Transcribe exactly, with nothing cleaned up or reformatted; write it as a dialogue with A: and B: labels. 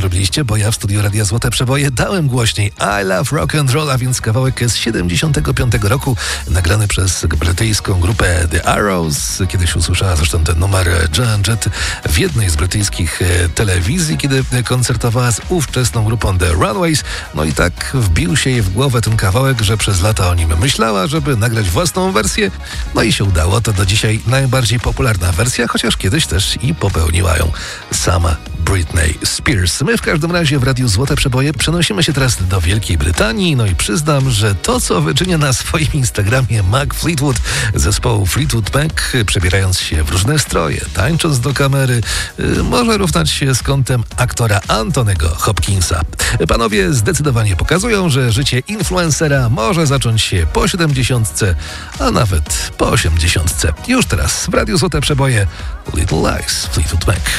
A: zrobiliście, bo ja w studiu Radia Złote Przeboje dałem głośniej I Love Rock and Roll, a więc kawałek z siedemdziesiątego piątego roku, nagrany przez brytyjską grupę The Arrows. Kiedyś usłyszała zresztą ten numer Joan Jett w jednej z brytyjskich telewizji, kiedy koncertowała z ówczesną grupą The Runaways. No i tak wbił się jej w głowę ten kawałek, że przez lata o nim myślała, żeby nagrać własną wersję. No i się udało. To do dzisiaj najbardziej popularna wersja, chociaż kiedyś też i popełniła ją sama Britney Spears. My w każdym razie w Radiu Złote Przeboje przenosimy się teraz do Wielkiej Brytanii. No i przyznam, że to, co wyczynia na swoim Instagramie Mac Fleetwood zespołu Fleetwood Mac, przebierając się w różne stroje, tańcząc do kamery, yy, może równać się z kątem aktora Antonego Hopkinsa. Panowie zdecydowanie pokazują, że życie influencera może zacząć się po siedemdziesiątce, a nawet po osiemdziesiątce. Już teraz w Radiu Złote Przeboje Little Lies Fleetwood Mac.